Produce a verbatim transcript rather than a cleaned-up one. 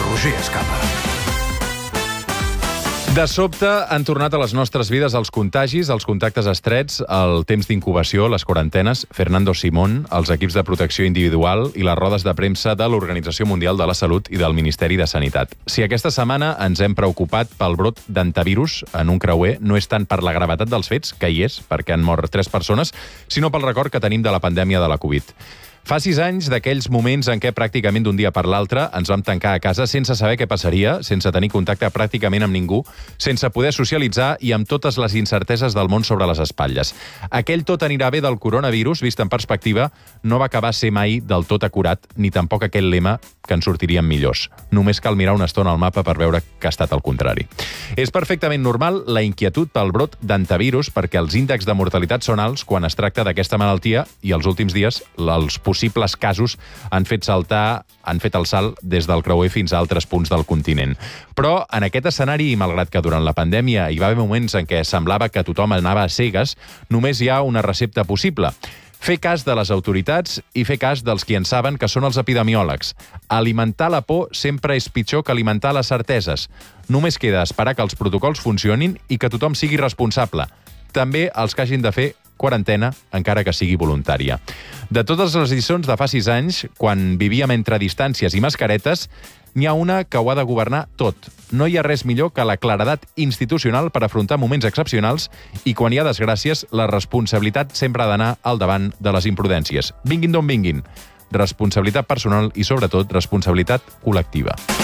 Roger Escapa. De sobte han tornat a les nostres vides els contagis, els contactes estrets, el temps d'incubació, les quarantenes, Fernando Simón, els equips de protecció individual i les rodes de premsa de l'Organització Mundial de la Salut i del Ministeri de Sanitat. Si aquesta setmana ens hem preocupat pel brot d'antivirus en un creuer, no és tant per la gravetat dels fets, que hi és, perquè han mort tres persones, sinó pel record que tenim de la pandèmia de la Covid. Fa sis anys d'aquells moments en què pràcticament d'un dia per l'altre ens vam tancar a casa sense saber què passaria, sense tenir contacte pràcticament amb ningú, sense poder socialitzar i amb totes les incerteses del món sobre les espatlles. Aquell tot anirà bé del coronavirus, vist en perspectiva, no va acabar ser mai del tot acurat, ni tampoc aquell lema que ens sortirien millors. Només cal mirar una estona al mapa per veure que ha estat el contrari. És perfectament normal la inquietud pel brot d'antivirus perquè els índexs de mortalitat són alts quan es tracta d'aquesta malaltia i els últims dies els possibles casos han fet saltar, han fet el salt des del creuer fins a altres punts del continent. Però en aquest escenari, i malgrat que durant la pandèmia hi va haver moments en què semblava que tothom anava a cegues, només hi ha una recepta possible. Fer cas de les autoritats i fer cas dels qui en saben, que són els epidemiòlegs. Alimentar la por sempre és pitjor que alimentar les certeses. Només queda esperar que els protocols funcionin i que tothom sigui responsable. També els que hagin de fer quarantena, encara que sigui voluntària. De totes les lliçons de fa sis anys, quan vivíem entre distàncies i mascaretes, n'hi ha una que ho ha de governar tot. No hi ha res millor que la claredat institucional per afrontar moments excepcionals i quan hi ha desgràcies, la responsabilitat sempre ha d'anar al davant de les imprudències. Vinguin d'on vinguin. Responsabilitat personal i, sobretot, responsabilitat col·lectiva.